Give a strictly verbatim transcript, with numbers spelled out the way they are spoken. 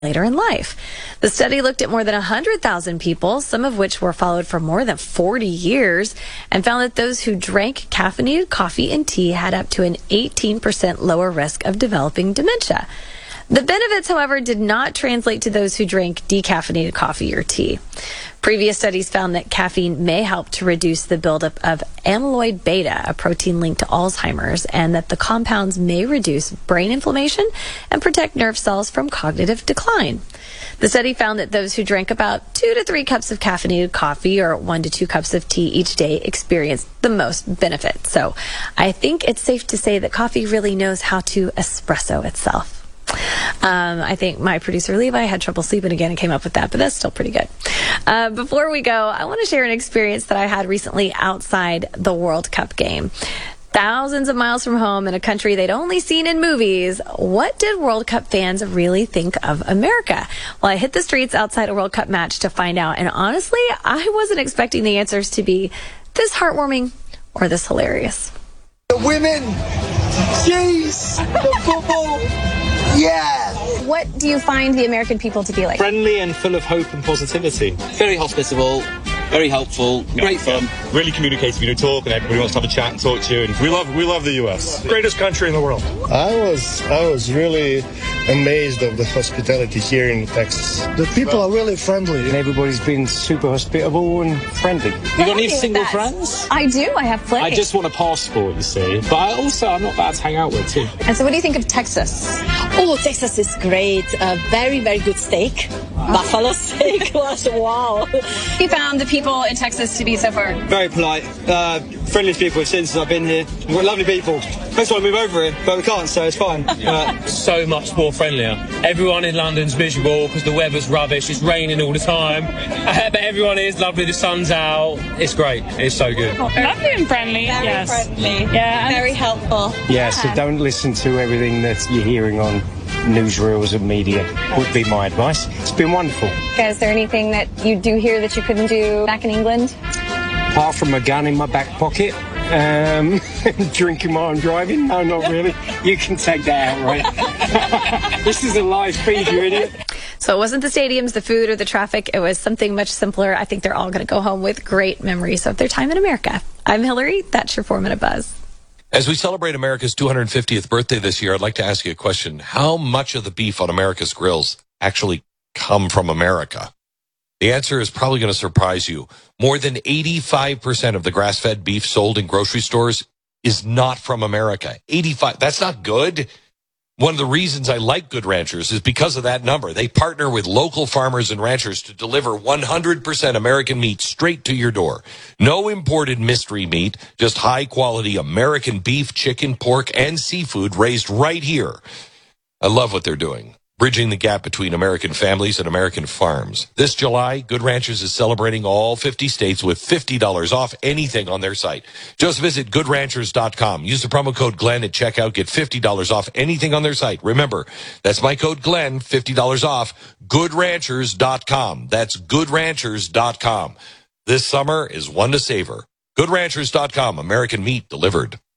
later in life. The study looked at more than one hundred thousand people, some of which were followed for more than forty years, and found that those who drank caffeinated coffee and tea had up to an eighteen percent lower risk of developing dementia. The benefits, however, did not translate to those who drank decaffeinated coffee or tea. Previous studies found that caffeine may help to reduce the buildup of amyloid beta, a protein linked to Alzheimer's, and that the compounds may reduce brain inflammation and protect nerve cells from cognitive decline. The study found that those who drank about two to three cups of caffeinated coffee or one to two cups of tea each day experienced the most benefit. So I think it's safe to say that coffee really knows how to espresso itself. Um, I think my producer Levi had trouble sleeping again and came up with that, but that's still pretty good. Uh, before we go, I want to share an experience that I had recently outside the World Cup game. Thousands of miles from home in a country they'd only seen in movies, what did World Cup fans really think of America? Well, I hit the streets outside a World Cup match to find out, and honestly, I wasn't expecting the answers to be this heartwarming or this hilarious. The women, jeez, the football, yeah. What do you find the American people to be like? Friendly and full of hope and positivity. Very hospitable, very helpful, great fun. Really communicative, you know, talk, and everybody wants to have a chat and talk to you. And we love, we love the U S. Greatest country in the world. I was, I was really amazed of the hospitality here in Texas. The people well, are really friendly. And everybody's been super hospitable and friendly. You got any single friends? I do. I have plenty. I just want a passport, you see. But I also, I'm not bad to hang out with, too. And so what do you think of Texas? Oh, Texas is great. Uh, very, very good steak. Buffalo steak was wow. You found the people in Texas to be so far? Very polite. Uh, friendliest people we've seen since I've been here. We've got lovely people. Most want to move over here, but we can't, so it's fine. Uh, so much more friendlier. Everyone in London's miserable because the weather's rubbish. It's raining all the time. But everyone is lovely. The sun's out. It's great. It's so good. Lovely and friendly. Very yes. friendly. Yeah. Very helpful. Yeah, so don't listen to everything that you're hearing on newsreels and media would be my advice. It's been wonderful. Is there anything that you do here that you couldn't do back in England? Apart from a gun in my back pocket, um, drinking while I'm driving? No, not really. You can take that out, right? This is a live feed, you idiot. So it wasn't the stadiums, the food, or the traffic. It was something much simpler. I think they're all going to go home with great memories of their time in America. I'm Hillary. That's your four-minute buzz. As we celebrate America's two hundred fiftieth birthday this year, I'd like to ask you a question. How much of the beef on America's grills actually come from America? The answer is probably going to surprise you. More than eighty-five percent of the grass-fed beef sold in grocery stores is not from America. eighty-five. That's not good. One of the reasons I like Good Ranchers is because of that number. They partner with local farmers and ranchers to deliver one hundred percent American meat straight to your door. No imported mystery meat, just high-quality American beef, chicken, pork, and seafood raised right here. I love what they're doing, bridging the gap between American families and American farms. This July, Good Ranchers is celebrating all fifty states with fifty dollars off anything on their site. Just visit good ranchers dot com. Use the promo code Glenn at checkout. Get fifty dollars off anything on their site. Remember, that's my code Glenn, fifty dollars off, good ranchers dot com. That's good ranchers dot com. This summer is one to savor. good ranchers dot com, American meat delivered.